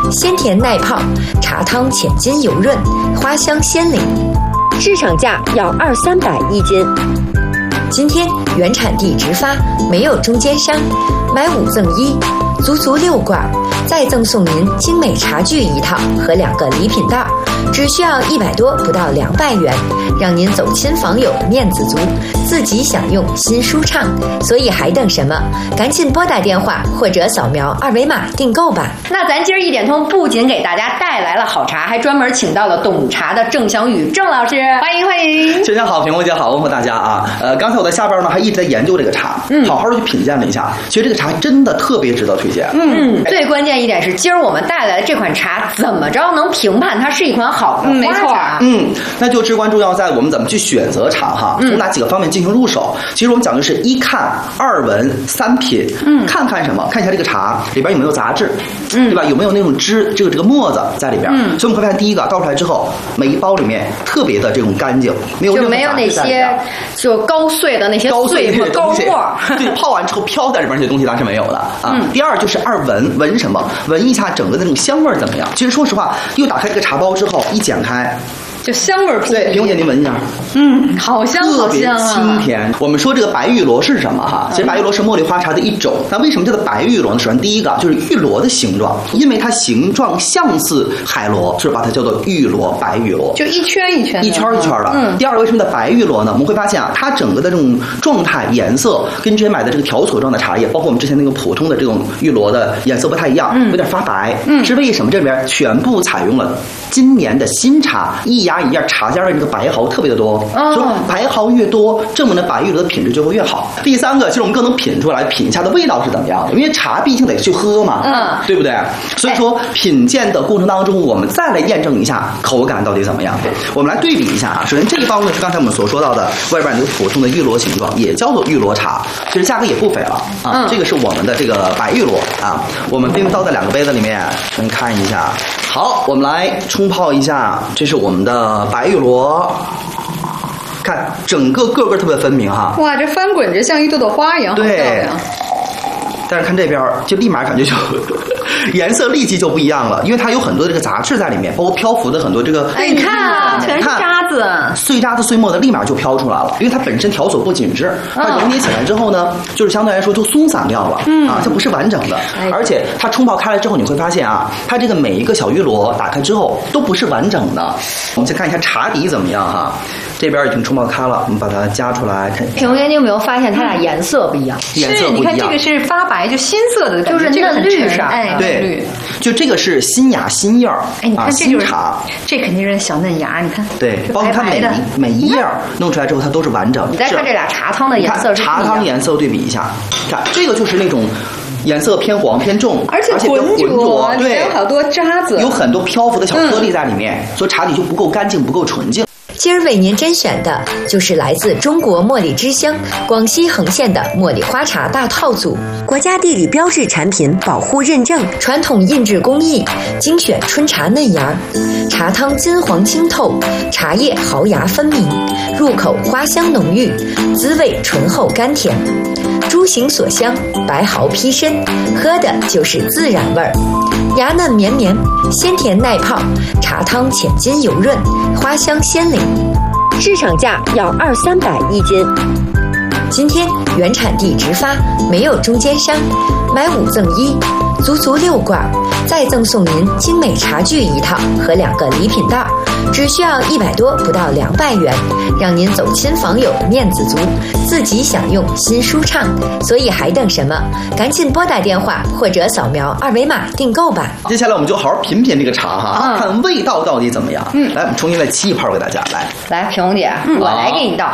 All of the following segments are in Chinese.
鲜甜耐泡，茶汤浅筋油润，花香鲜灵。市场价要200-300一斤。今天原产地直发，没有中间商，买5赠1，足6罐，再赠送您精美茶具1套和2个礼品袋，只需要100多不到200元，让您走亲访友的面子足，自己享用心舒畅。所以还等什么？赶紧拨打电话或者扫描2维码订购吧。 那咱今儿1点通不仅给大家带来了好茶，还专门请到了懂茶的郑翔宇郑老师，欢迎欢迎。 大家好，平红姐好，问候大家啊。刚才我在下边呢还一直在研究这个茶，好好的去品鉴了一下，其实这个茶真的特别值得推荐。 最关键一点是，今儿我们带来的这款茶怎么着能评判它是一款好的花茶？ 那就至关重要在我们怎么去选择茶哈，从哪几个方面进行入手。其实我们讲的是1看2闻3品。看看什么？看一下这个茶里边有没有杂质，对吧？有没有那种这个沫子在里边？所以我们会发现，第一个倒出来之后，每一包里面特别的这种干净，没有任何杂质在里边， 就没有那些就高碎的那些碎沫、高沫， 对，泡完之后飘在里边这些东西它是没有的啊。第二就是2闻，闻什么？闻一下整个的那种香味怎么样？其实说实话，又打开这个茶包之后，一剪开。 就香味儿。 对，平红姐您闻一下， 好香好香啊， 特别清甜。我们说这个白玉螺是什么哈？其实白玉螺是茉莉花茶的一种。那为什么叫做白玉螺呢？首先第一个就是玉螺的形状，因为它形状像似海螺，所以把它叫做玉螺、白玉螺， 就一圈一圈的， 一圈一圈的。第二个为什么叫白玉螺呢？我们会发现啊，它整个的这种状态、颜色跟之前买的这个条索状的茶叶，包括我们之前那个普通的这种玉螺的颜色不太一样，有点发白。是为什么？这里边全部采用了今年的新茶，一芽一样茶尖的这个白毫特别的多，说白毫越多，证明了白玉螺的品质就会越好。第三个，其实我们更能品出来品下的味道是怎么样的，因为茶毕竟得去喝嘛，对不对？所以说品鉴的过程当中，我们再来验证一下口感到底怎么样。我们来对比一下啊。首先这一包呢是刚才我们所说到的外边那个普通的玉螺形状，也叫做玉螺茶，其实价格也不菲了啊。这个是我们的这个白玉螺啊，我们并倒在2个杯子里面，您看一下。好，我们来冲泡一下，这是我们的白玉螺，看整个个个特别分明哈。 哇，这翻滚着像一朵朵花一样， 对。但是看这边就立马感觉就颜色立即就不一样了，因为它有很多这个杂质在里面，包括漂浮的很多这个。 你看啊，全是渣子， 碎渣子碎沫的立马就飘出来了，因为它本身条索不紧致，它溶解起来之后呢，就是相对来说就松散掉了，它不是完整的，而且它冲泡开了之后，你会发现啊，它这个每一个小玉螺打开之后都不是完整的。我们再看一下茶底怎么样哈，这边已经冲泡开了，我们把它夹出来看。 平红姐，你有没有发现它俩颜色不一样？ 颜色不一样， 你看这个是发白，就新色的， 就是嫩绿色， 对，就这个是新芽新叶儿， 你看这新茶， 这肯定是小嫩芽，你看， 对，包括它每一叶弄出来之后，它都是完整的。 你再看这俩茶汤的颜色， 茶汤颜色对比一下，看这个就是那种颜色偏黄偏重， 而且浑浊，对，有好多渣子， 有很多漂浮的小颗粒在里面，所以茶底就不够干净，不够纯净。 今儿为您甄选的就是来自中国茉莉之乡广西横县的茉莉花茶大套组，国家地理标志产品保护认证，传统印制工艺，精选春茶嫩芽，茶汤金黄清透，茶叶毫芽分明，入口花香浓郁，滋味醇厚甘甜，株形所香，白毫披身，喝的就是自然味儿。芽嫩绵绵，鲜甜耐泡，茶汤浅筋油润，花香鲜灵。市场价要200-300一斤。今天原产地直发，没有中间商，买5赠1，足6罐，再赠送您精美茶具1套和2个礼品袋，只需要100多不到200元，让您走亲访友的面子足，自己享用心舒畅。所以还等什么？赶紧拨打电话或者扫描2维码订购吧。 接下来我们就好好品品这个茶哈，看味道到底怎么样。来，我们重新再沏一泡给大家。 来，平红姐，我来给你倒。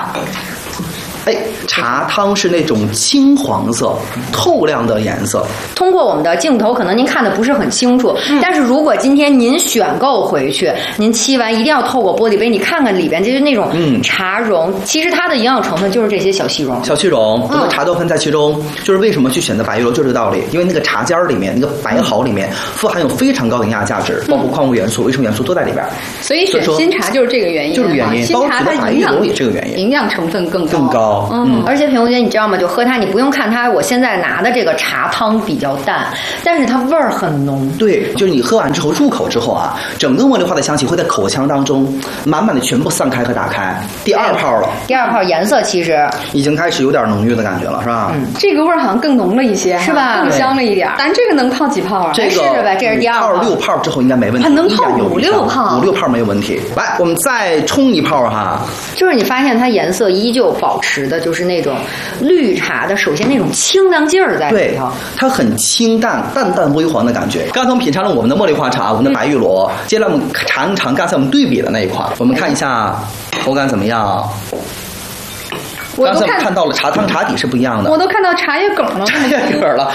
茶汤是那种青黄色、透亮的颜色。 通过我们的镜头，可能您看的不是很清楚，但是如果今天您选购回去，您沏完一定要透过玻璃杯，你看看里边就是那种茶蓉，其实它的营养成分就是这些小细蓉。 小细蓉，很多茶豆分在其中，就是为什么去选择白玉螺，就这个道理。因为那个茶尖里面，那个白毫里面富含有非常高的营养价值，包括矿物元素、维生元素都在里边。 所以选新茶就是这个原因， 就是原因。 新茶它白玉螺也这个原因， 营养成分更高。 高。 而且品红姐，你知道吗？就喝它，你不用看它，我现在拿的这个茶汤比较淡，但是它味儿很浓。 对，就是你喝完之后入口之后啊，整个茉莉花的香气会在口腔当中满满的全部散开和打开。第二泡了， 第二泡颜色其实已经开始有点浓郁的感觉了，是吧？ 这个味儿好像更浓了一些， 是吧？ 更香了一点。咱这个能泡几泡啊？ 这个试试呗，这是第二泡。 6泡之后应该没问题， 能泡5、6泡 ，5、6泡没有问题。来，我们再冲一泡哈。 就是你发现它颜色依旧保持的就是那种绿茶的，首先那种清凉劲儿在里头， 它很清淡、淡淡微黄的感觉。刚才我们品尝了我们的茉莉花茶，我们的白玉螺，接下来我们尝一尝刚才我们对比的那一款，我们看一下口感怎么样。刚才我们看到了茶汤茶底是不一样的， 我都看到茶叶梗了， 茶叶梗了。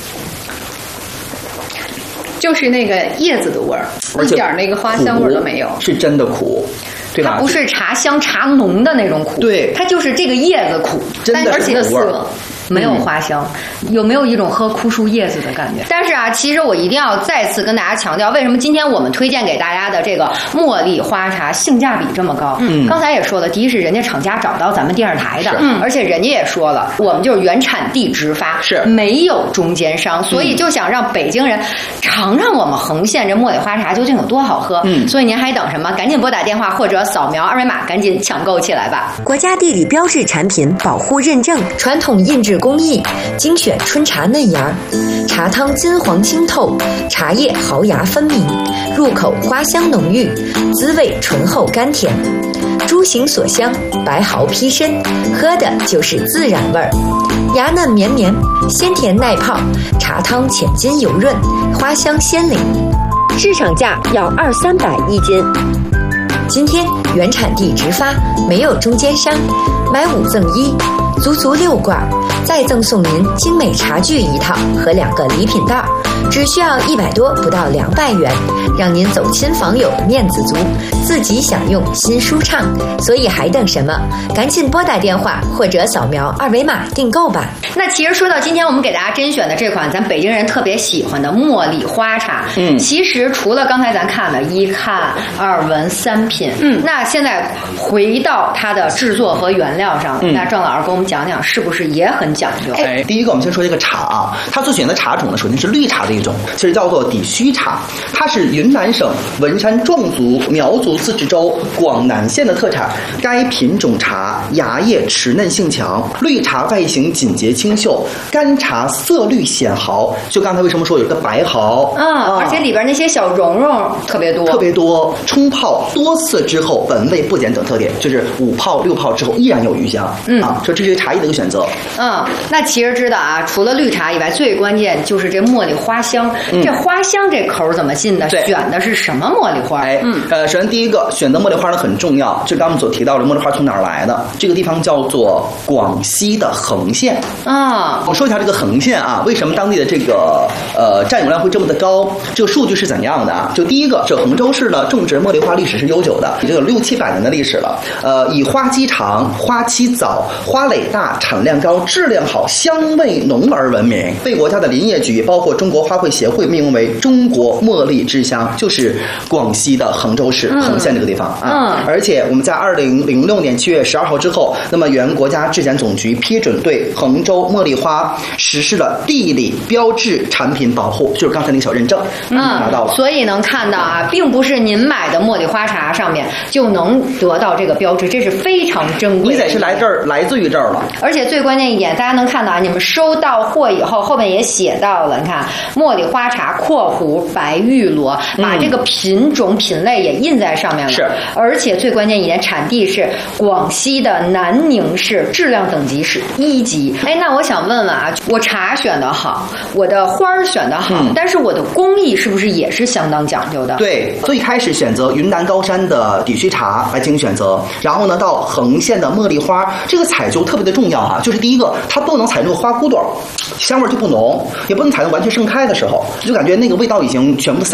就是那个叶子的味儿，一点那个花香味都没有， 是真的苦，对吧？ 它不是茶香茶浓的那种苦， 对， 它就是这个叶子苦， 真的是苦味儿。 没有花香，有没有一种喝枯树叶子的感觉？但是啊，其实我一定要再次跟大家强调，为什么今天我们推荐给大家的这个茉莉花茶性价比这么高？刚才也说了，第一是人家厂家找到咱们电视台的，而且人家也说了，我们就是原产地直发， 是没有中间商，所以就想让北京人尝尝我们横县这茉莉花茶究竟有多好喝。所以您还等什么？赶紧拨打电话或者扫描二维码，赶紧抢购起来吧！ 国家地理标志产品保护认证，传统印制工艺，精选春茶嫩芽，茶汤金黄清透，茶叶毫芽分明，入口花香浓郁，滋味醇厚甘甜，株形所香，白毫披身，喝的就是自然味儿。芽嫩绵绵，鲜甜耐泡，茶汤浅金油润，花香鲜灵，市场价要200-300一斤。今天原产地直发，没有中间商，买5赠1，足足6罐，再赠送您精美茶具1套和2个礼品袋，只需要100多不到200元，让您走亲访友面子足，自己享用心舒畅。所以还等什么？赶紧拨打电话或者扫描二维码订购吧。 那其实说到今天我们给大家甄选的这款咱北京人特别喜欢的茉莉花茶，其实除了刚才咱看的1看2闻3品，那现在回到它的制作和原料上，那郑老师给我们讲讲是不是也很讲究？ 第一个我们先说这个茶啊，它所选的茶种呢，首先是绿茶的一种，其实叫做底须茶，它是云南省文山壮族苗族自治州广南县的特产。该品种茶芽叶持嫩性强，绿茶外形紧结清秀，干茶色绿显毫。就刚才为什么说有个白毫而且里边那些小蓉蓉特别多，冲泡多次之后本味不减等特点，就是5泡6泡之后依然有余香。说这是茶叶的一个选择。 那其实知道啊，除了绿茶以外，最关键就是这茉莉花香。这花香这口怎么进的？选的是什么茉莉花？ 首先第一个选择茉莉花呢很重要，就刚刚所提到的茉莉花从哪儿来的？这个地方叫做广西的横县我说一下这个横县啊，为什么当地的这个占有量会这么的高？这个数据是怎样的啊？就第一个，这衡州市呢种植茉莉花历史是悠久的，已经有600-700年的历史了。以花期长、花期早、花蕾大、产量高、质量好、香味浓而闻名，被国家的林业局包括中国花卉协会命名为中国茉莉之乡，就是广西的衡州市横县这个地方而且我们在2006年7月12号之后，那么原国家质检总局批准对衡州茉莉花实施了地理标志产品保护，就是刚才那个小认证拿到了。 所以能看到啊，并不是您买的茉莉花茶上面就能得到这个标志，这是非常珍贵的。 你得是来自于这儿了。 而且最关键一点，大家能看到啊，你们收到货以后，后面也写到了，你看茉莉花茶括弧白玉螺，把这个品种品类也印在上面了。 是， 而且最关键一点，产地是广西的南宁市，质量等级是1级。那我想问问啊，我茶选得好，我的花儿选得好，但是我的工艺是不是也是相当讲究的？ 对，最开始选择云南高山的底须茶来进行选择，然后呢到横县的茉莉花，这个采就特别的重要啊。就是第一个，它不能采那个花骨朵，香味就不浓，也不能采到完全盛开的时候，就感觉那个味道已经全部散开了。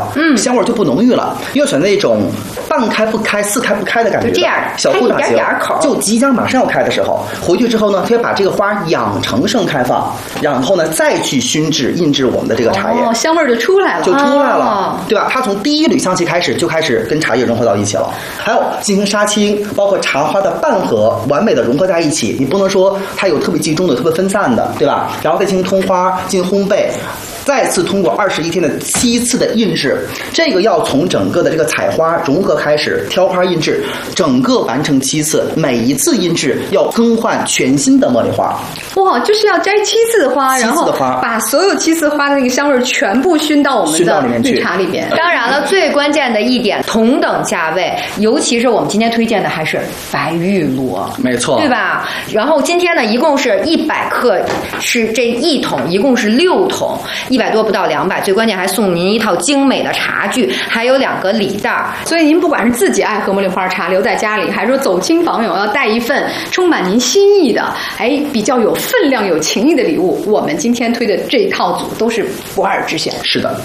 香味就不浓郁了。要选那种半开不开、似开不开的感觉， 就这样小裤衩型，就即将马上要开的时候，回去之后呢，可以把这个花养成盛开放，然后呢再去熏制、印制我们的这个茶叶， 香味就出来了， 对吧？它从第一缕香气开始就开始跟茶叶融合到一起了。还有进行杀青，包括茶花的拌合，完美的融合在一起。你不能说它有特别集中的、特别分散的，对吧？然后再进行通花、进行烘焙。再次通过21天的7次的印制，这个要从整个的这个采花融合开始，挑花印制，整个完成7次，每一次印制要更换全新的茉莉花。 哇，就是要摘7次的花，然后把所有7次花的那个香味全部熏到我们的绿茶里边。 当然了，最关键的一点，同等价位，尤其是我们今天推荐的还是白玉螺， 没错， 对吧？然后今天呢，一共是100克，是这1桶，一共是6桶，100多不到200，最关键还送您一套精美的茶具，还有2个礼袋。 所以您不管是自己爱喝茉莉花茶留在家里，还是说走亲访友要带一份充满您心意的，比较有分量、有情谊的礼物，我们今天推的这一套组都是不二之选。 是的。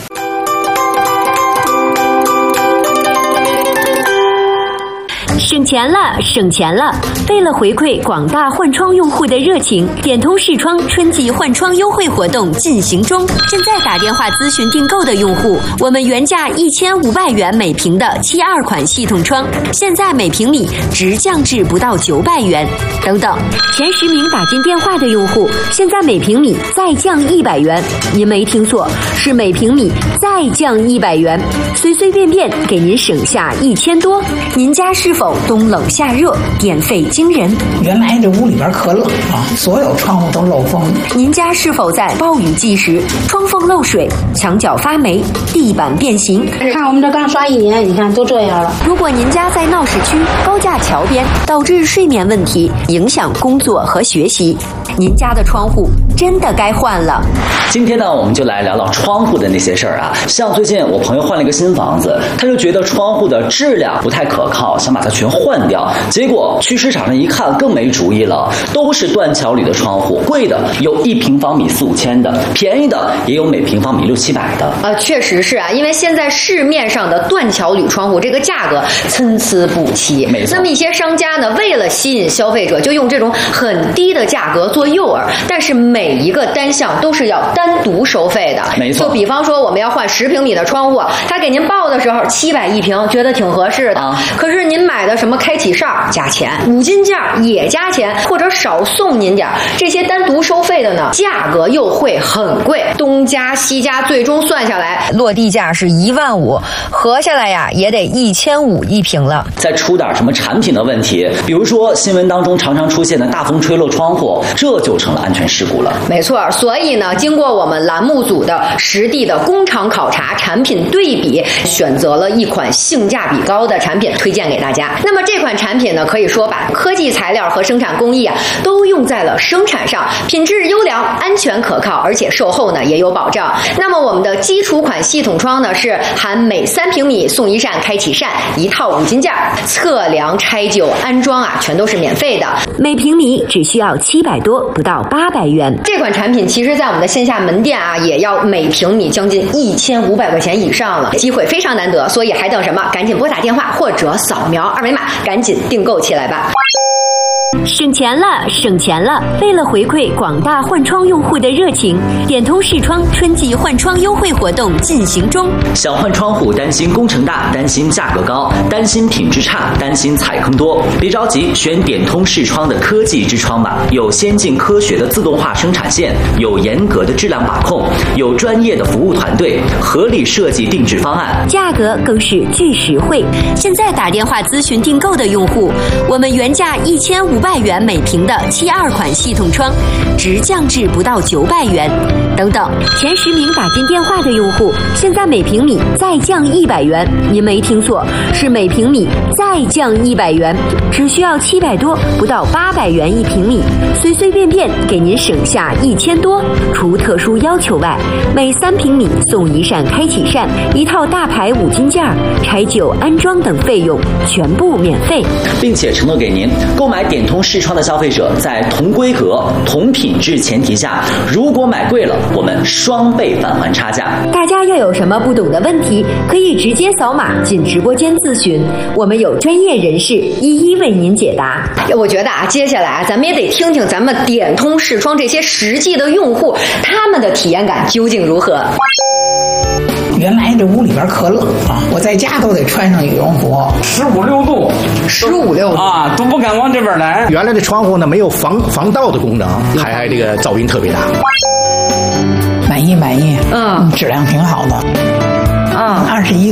省钱了，省钱了！为了回馈广大换窗用户的热情，点通视窗春季换窗优惠活动进行中。现在打电话咨询订购的用户，我们原价1500元每平的72款系统窗，现在每平米直降至不到900元。等等，前10名打进电话的用户，现在每平米再降100元。您没听错，是每平米再降100元，随随便便给您省下1000多。您家是否冬冷夏热，电费惊人？ 原来这屋里边可冷了，所有窗户都漏风。 您家是否在暴雨季时窗缝漏水、墙角发霉、地板变形？ 看我们这刚刷1年，你看都这样了。 如果您家在闹市区、高架桥边，导致睡眠问题，影响工作和学习，您家的窗户真的该换了。 今天呢，我们就来聊聊窗户的那些事儿啊。像最近我朋友换了一个新房子，他就觉得窗户的质量不太可靠，想把它全换掉。结果去市场上一看，更没主意了，都是断桥铝的窗户，贵的有1平方米4、5千的，便宜的也有每平方米6、700的。 确实是啊，因为现在市面上的断桥铝窗户这个价格参差不齐。 没错。 那么一些商家呢，为了吸引消费者，就用这种很低的价格做诱饵，但是每一个单项都是要单独收费的。 没错。 就比方说我们要换10平米的窗户，他给您报的时候700一平，觉得挺合适的。可是您买的什么开启扇加钱，5金件也加钱，或者少送您点，这些单独收费的呢，价格又会很贵，东加西加，最终算下来落地价是15000，合下来呀也得1500一平了。 再出点什么产品的问题，比如说新闻当中常常出现的大风吹漏窗户，这就成了安全事故了。 没错，所以呢，经过我们栏目组的实地的工厂考察、产品对比，选择了一款性价比高的产品推荐给大家。那么这款产品呢，可以说把科技材料和生产工艺都用在了生产上，品质优良、安全可靠，而且售后呢也有保障。那么我们的基础款系统窗呢，是含每3平米送1扇开启扇，1套5金件，测量、拆旧、安装全都是免费的， 每平米只需要700多，不到800元。 这款产品其实在我们的线下门店也要每平米将近1500块钱以上了，机会非常难得，所以还等什么？赶紧拨打电话或者扫描2维码，赶紧订购起来吧。 省钱了，省钱了！为了回馈广大换窗用户的热情，点通视窗春季换窗优惠活动进行中。 想换窗户，担心工程大，担心价格高，担心品质差，担心踩坑多，别着急，选点通视窗的科技之窗吧。有先进科学的自动化生产线，有严格的质量把控，有专业的服务团队，合理设计定制方案， 价格更是巨实惠。现在打电话咨询订购的用户，我们原价1500元每平的72款系统窗，直降至不到900元。等等，前10名打进电话的用户，现在每平米再降100元。您没听错，是每平米再降100元，只需要700多，不到800元一平米，随随便便给您省下1000多。除特殊要求外，每3平米送1扇开启扇，1套大牌5金件，拆旧安装等费用全部免费， 并且承诺给您购买点通通视窗的消费者在同规格、同品质前提下，如果买贵了，我们双倍返还差价。 大家要有什么不懂的问题，可以直接扫码进直播间咨询，我们有专业人士一一为您解答。 我觉得啊，接下来咱们也得听听咱们点通视窗这些实际的用户，他们的体验感究竟如何？ 原来这屋里边可冷啊，我在家都得穿上羽绒服 ，15、6度 ，15、6度啊，都不敢往这边来。 原来的窗户呢没有防盗的功能，还这个噪音特别大。 满意，质量挺好的，21